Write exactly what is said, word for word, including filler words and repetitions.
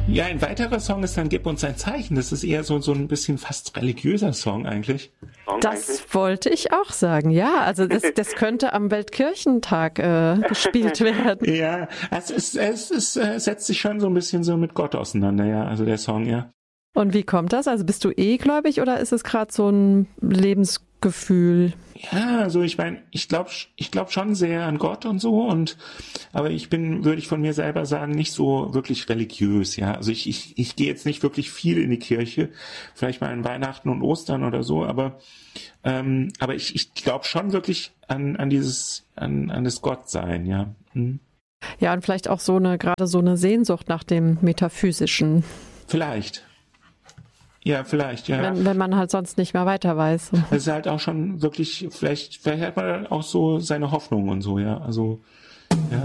Ja, ein weiterer Song ist dann Gib uns ein Zeichen. Das ist eher so, so ein bisschen fast religiöser Song eigentlich. Song Das eigentlich. wollte ich auch sagen, ja. Also das, das könnte am Weltkirchentag äh, gespielt werden. Ja, es, ist, es, ist, es setzt sich schon so ein bisschen so mit Gott auseinander, ja, also der Song, ja. Und wie kommt das? Also bist du eh gläubig oder ist es gerade so ein Lebensgefühl? Ja, also ich meine, ich glaube ich glaub schon sehr an Gott und so, und aber ich bin, würde ich von mir selber sagen, nicht so wirklich religiös, ja. Also ich, ich, ich gehe jetzt nicht wirklich viel in die Kirche, vielleicht mal an Weihnachten und Ostern oder so, aber ähm, aber ich, ich glaube schon wirklich an, an dieses, an, an das Gottsein, ja. Hm. Ja, und vielleicht auch so eine, gerade so eine Sehnsucht nach dem Metaphysischen. Vielleicht. Ja, vielleicht, ja. Wenn, wenn man halt sonst nicht mehr weiter weiß. Das ist halt auch schon wirklich, vielleicht, vielleicht hat man auch so seine Hoffnung und so, ja. Also, ja.